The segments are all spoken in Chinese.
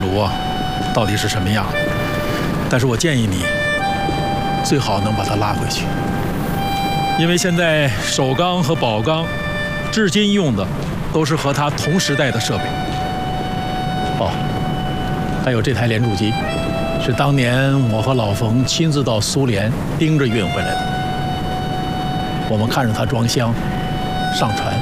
炉啊，到底是什么样？但是我建议你最好能把它拉回去，因为现在首钢和宝钢至今用的都是和它同时代的设备。哦，还有这台连柱机，是当年我和老冯亲自到苏联盯着运回来的。我们看着它装箱上船，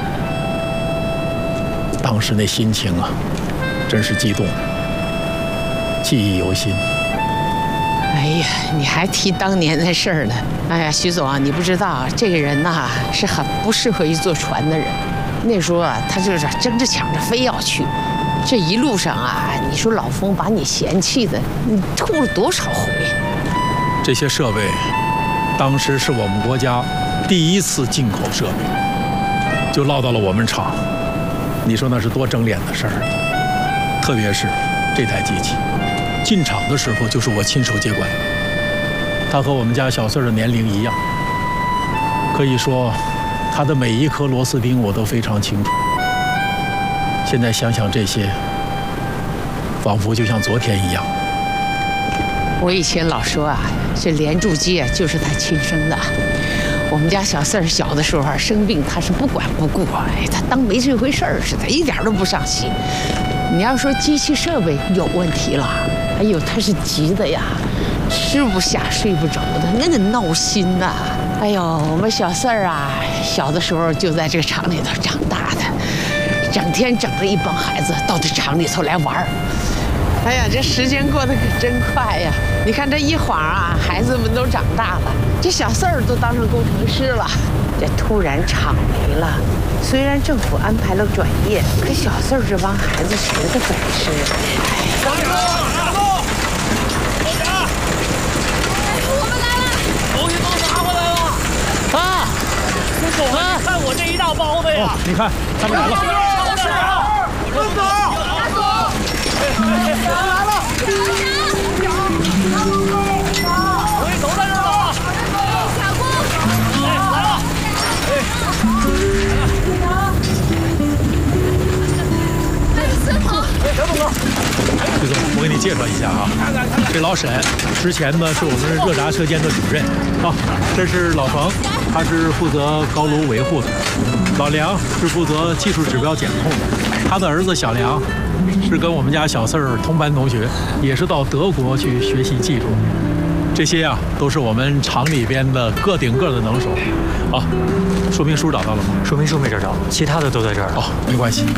当时那心情啊，真是激动，记忆犹新。 哎呀，你还提当年的事儿呢？哎呀，徐总啊，你不知道，这个人呐是很不适合于坐船的人。那时候啊，他就是争着抢着非要去。这一路上啊，你说老冯把你嫌弃的，你吐了多少回？ 这些设备，当时是我们国家第一次进口设备，就落到了我们厂。你说那是多争脸的事儿？特别是这台机器。进厂的时候就是我亲手接管，他和我们家小四儿的年龄一样，可以说他的每一颗螺丝钉我都非常清楚。现在想想这些，仿佛就像昨天一样。 我以前老说啊，这连柱机啊就是他亲生的。我们家小四儿小的时候啊生病，他是不管不顾，哎，他当没这回事儿似的，一点都不上心。你要说机器设备有问题了，哎呦，他是急的呀，吃不下睡不着的，那个闹心呐！哎呦，我们小四儿啊，小的时候就在这个厂里头长大的，整天整着一帮孩子到这厂里头来玩儿。哎呀，这时间过得可真快呀！你看这一晃啊，孩子们都长大了，这小四儿都当上工程师了。这突然厂没了，虽然政府安排了转业，可小四儿这帮孩子学的本事， 王师傅，师傅，队长，我们来了，东西都拿回来了。 啊， 师傅，你看我这一大包子呀！ 哦，你看他们来了。 是啊，分走，拿走。来了，东西都在这儿了。小姑，哎，来了。 徐总，我给你介绍一下啊，这老沈之前呢是我们热轧车间的主任啊，这是老冯，他是负责高炉维护的，老梁是负责技术指标检控的，他的儿子小梁是跟我们家小四儿同班同学，也是到德国去学习技术。这些啊都是我们厂里边的个顶个的能手啊。说明书找到了吗？ 说明书没找着，其他的都在这儿。 哦，没关系。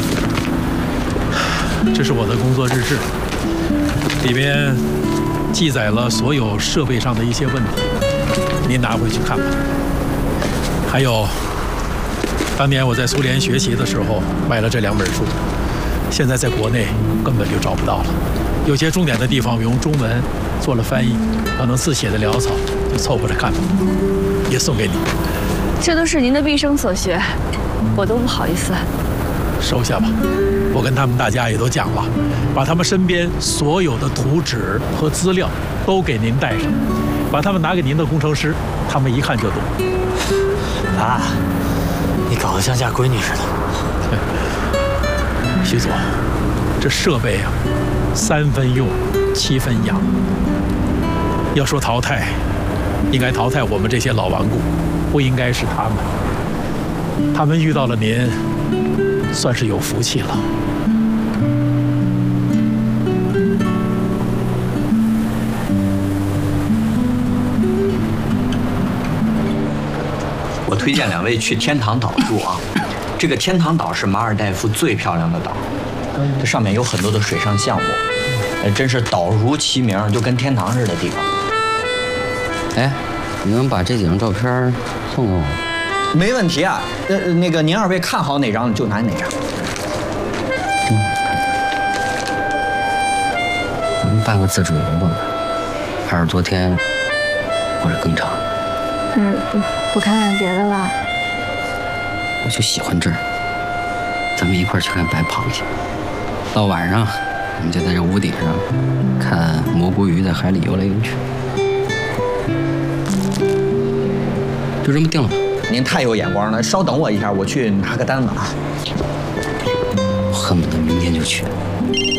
这是我的工作日志，里边记载了所有设备上的一些问题，您拿回去看吧。还有，当年我在苏联学习的时候买了这2本书，现在在国内根本就找不到了。有些重点的地方我用中文做了翻译，可能字写的潦草，就凑合着看吧。也送给你。 这都是您的毕生所学，我都不好意思。 收下吧，我跟他们大家也都讲了，把他们身边所有的图纸和资料都给您带上，把他们拿给您的工程师，他们一看就懂。 爸，你搞得像嫁闺女似的。 徐总，这设备啊，3分用，7分养。要说淘汰，应该淘汰我们这些老顽固，不应该是他们。他们遇到了您，算是有福气了。 我推荐2位去天堂岛住啊，这个天堂岛是马尔代夫最漂亮的岛，这上面有很多的水上项目，真是岛如其名，就跟天堂似的地方。 哎，你能把这几张照片送给我？ 没问题啊，那个您2位看好哪张就拿哪张。 我们办个自助游吧，还是昨天，或者更长。 不看别的了。 我就喜欢这儿，咱们一块儿去看白螃蟹。到晚上，我们就在这屋顶上看蘑菇鱼在海里游来游去。就这么定了。 您太有眼光了，稍等我一下，我去拿个单子啊。 恨不得明天就去。